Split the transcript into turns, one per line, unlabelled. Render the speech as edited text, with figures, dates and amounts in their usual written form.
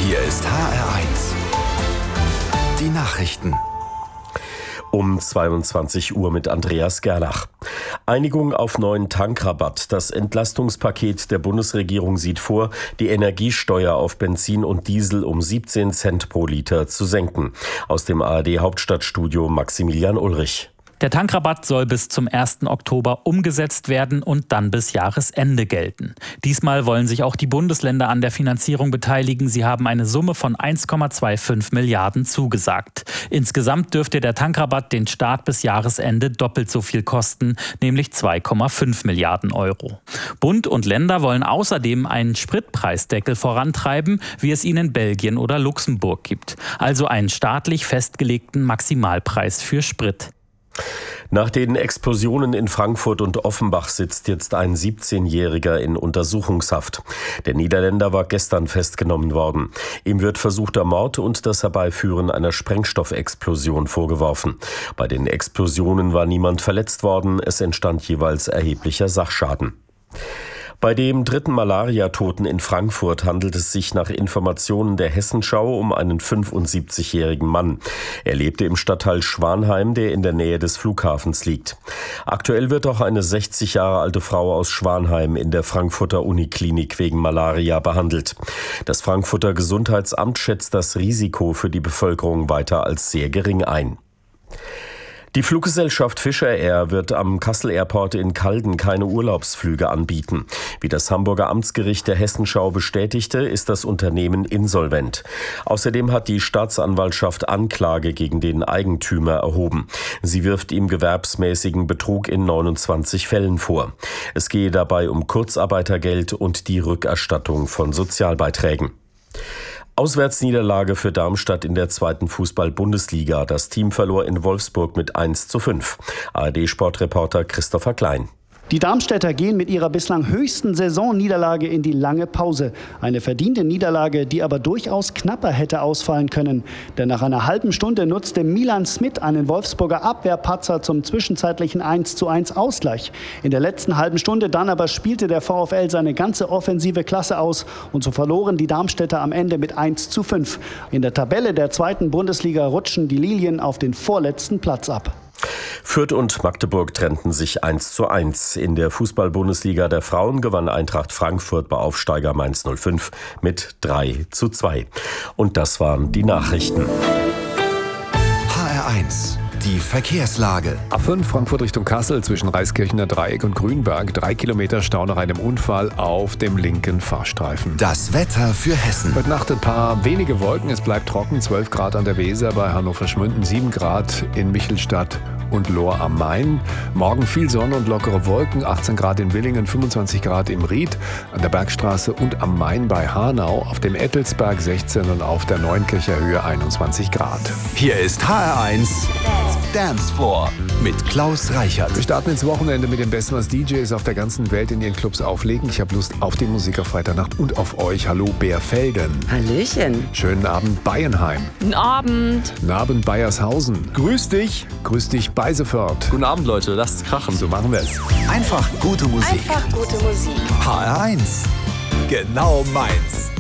Hier ist HR1. Die Nachrichten.
Um 22 Uhr mit Andreas Gerlach. Einigung auf neuen Tankrabatt. Das Entlastungspaket der Bundesregierung sieht vor, die Energiesteuer auf Benzin und Diesel um 17 Cent pro Liter zu senken. Aus dem ARD-Hauptstadtstudio Maximilian Ulrich.
Der Tankrabatt soll bis zum 1. Oktober umgesetzt werden und dann bis Jahresende gelten. Diesmal wollen sich auch die Bundesländer an der Finanzierung beteiligen. Sie haben eine Summe von 1,25 Milliarden zugesagt. Insgesamt dürfte der Tankrabatt den Staat bis Jahresende doppelt so viel kosten, nämlich 2,5 Milliarden Euro. Bund und Länder wollen außerdem einen Spritpreisdeckel vorantreiben, wie es ihn in Belgien oder Luxemburg gibt. Also einen staatlich festgelegten Maximalpreis für Sprit.
Nach den Explosionen in Frankfurt und Offenbach sitzt jetzt ein 17-Jähriger in Untersuchungshaft. Der Niederländer war gestern festgenommen worden. Ihm wird versuchter Mord und das Herbeiführen einer Sprengstoffexplosion vorgeworfen. Bei den Explosionen war niemand verletzt worden. Es entstand jeweils erheblicher Sachschaden. Bei dem dritten Malariatoten in Frankfurt handelt es sich nach Informationen der Hessenschau um einen 75-jährigen Mann. Er lebte im Stadtteil Schwanheim, der in der Nähe des Flughafens liegt. Aktuell wird auch eine 60 Jahre alte Frau aus Schwanheim in der Frankfurter Uniklinik wegen Malaria behandelt. Das Frankfurter Gesundheitsamt schätzt das Risiko für die Bevölkerung weiter als sehr gering ein. Die Fluggesellschaft Fischer Air wird am Kassel Airport in Calden keine Urlaubsflüge anbieten. Wie das Hamburger Amtsgericht der Hessenschau bestätigte, ist das Unternehmen insolvent. Außerdem hat die Staatsanwaltschaft Anklage gegen den Eigentümer erhoben. Sie wirft ihm gewerbsmäßigen Betrug in 29 Fällen vor. Es gehe dabei um Kurzarbeitergeld und die Rückerstattung von Sozialbeiträgen. Auswärtsniederlage für Darmstadt in der 2. Fußball-Bundesliga. Das Team verlor in Wolfsburg mit 1:5. ARD-Sportreporter Christopher Klein.
Die Darmstädter gehen mit ihrer bislang höchsten Saisonniederlage in die lange Pause. Eine verdiente Niederlage, die aber durchaus knapper hätte ausfallen können. Denn nach einer halben Stunde nutzte Milan Smith einen Wolfsburger Abwehrpatzer zum zwischenzeitlichen 1:1 Ausgleich. In der letzten halben Stunde dann aber spielte der VfL seine ganze offensive Klasse aus und so verloren die Darmstädter am Ende mit 1:5. In der Tabelle der 2. Bundesliga rutschen die Lilien auf den vorletzten Platz ab.
Fürth und Magdeburg trennten sich 1:1. In der Fußball-Bundesliga der Frauen gewann Eintracht Frankfurt bei Aufsteiger Mainz 05 mit 3:2. Und das waren die Nachrichten.
HR1, die Verkehrslage.
A5 Frankfurt Richtung Kassel zwischen Reiskirchener Dreieck und Grünberg. 3 Kilometer Stau nach einem Unfall auf dem linken Fahrstreifen.
Das Wetter für Hessen.
Heute Nacht ein paar wenige Wolken. Es bleibt trocken. 12 Grad an der Weser, bei Hannover-Schmünden 7 Grad in Michelstadt und Lohr am Main. Morgen viel Sonne und lockere Wolken, 18 Grad in Willingen, 25 Grad im Ried, an der Bergstraße und am Main bei Hanau, auf dem Ettelsberg 16 und auf der Neunkircher Höhe 21 Grad.
Hier ist HR1 Dance Floor mit Klaus Reichert.
Wir starten ins Wochenende mit dem Besten, was DJs auf der ganzen Welt in ihren Clubs auflegen. Ich habe Lust auf die Musik auf Freitagnacht und auf euch. Hallo Bärfelden.
Hallöchen.
Schönen Abend Bayernheim.
Guten Abend.
Guten Abend Bayershausen.
Grüß dich.
Grüß dich Beiseförd.
Guten Abend, Leute. Lasst krachen.
So machen wir es.
Einfach gute Musik.
Einfach gute Musik.
HR1. Genau meins.